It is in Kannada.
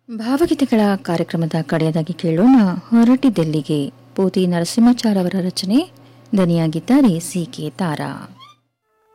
ಭಾವಗೀತೆಗಳ ಕಾರ್ಯಕ್ರಮದ ಕಡೆಯದಾಗಿ ಕೇಳೋಣ ಹೊರಟಿದ್ದೆಲ್ಲಿಗೆ. ಪೂತಿ ನರಸಿಂಹಾಚಾರ್ ಅವರ ರಚನೆ, ದನಿಯಾಗಿದ್ದಾರೆ ಸಿ.ಕೆ. ತಾರಾ.